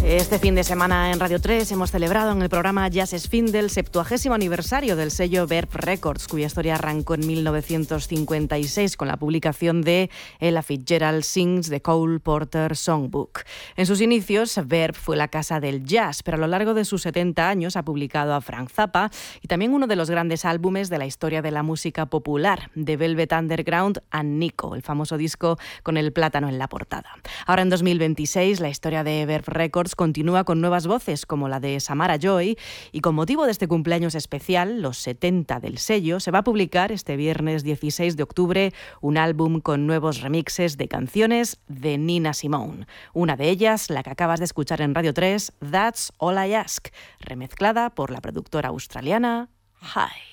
Este fin de semana en Radio 3 hemos celebrado en el programa Jazz Spin el 70º aniversario del sello Verve Records, cuya historia arrancó en 1956 con la publicación de Ella Fitzgerald Sings The Cole Porter Songbook. En sus inicios, Verve fue la casa del jazz, pero a lo largo de sus 70 años ha publicado a Frank Zappa y también uno de los grandes álbumes de la historia de la música popular, The Velvet Underground and Nico, el famoso disco con el plátano en la portada. Ahora en 2026, la historia de Verve Records continúa con nuevas voces como la de Samara Joy, y con motivo de este cumpleaños especial, los 70 del sello, se va a publicar este viernes 16 de octubre un álbum con nuevos remixes de canciones de Nina Simone. Una de ellas, la que acabas de escuchar en Radio 3, That's All I Ask, remezclada por la productora australiana High.